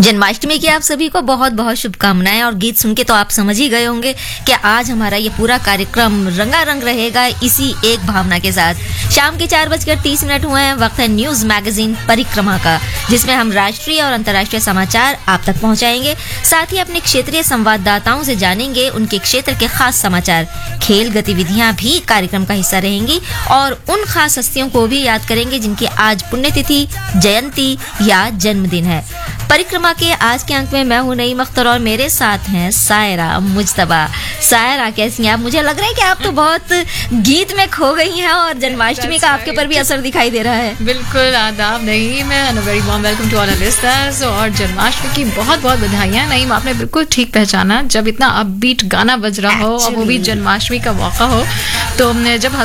जन्माष्टमी की आप सभी को बहुत बहुत शुभकामनाएं। और गीत सुन के तो आप समझ ही गए होंगे कि आज हमारा ये पूरा कार्यक्रम रंगारंग रहेगा इसी एक भावना के साथ। शाम के 4:30 हुए हैं, वक्त है न्यूज मैगजीन परिक्रमा का, जिसमें हम राष्ट्रीय और अंतर्राष्ट्रीय समाचार आप तक पहुंचाएंगे। साथ ही अपने क्षेत्रीय संवाददाताओं से जानेंगे उनके क्षेत्र के खास समाचार। खेल गतिविधियां भी कार्यक्रम का हिस्सा रहेंगी और उन खास हस्तियों को भी याद करेंगे जिनकी आज पुण्यतिथि, जयंती या जन्मदिन है। परिक्रमा के आज के अंक में मैं हूं नईम अख्तर और मेरे साथ हैं सायरा मुज्तबा। सायरा, कैसी हैं आप? मुझे लग रहा है कि आप तो बहुत गीत में खो गई हैं और जन्माष्टमी का आपके ऊपर भी असर दिखाई दे रहा है। बिल्कुल, आदाब Naeem and a very warm welcome to all our listeners. और जन्माष्टमी की बहुत बहुत बधाइयां। नईम, आपने बिल्कुल ठीक पहचाना, जब इतना अपबीट गाना बज रहा हो और वो भी जन्माष्टमी का मौका हो, तो जब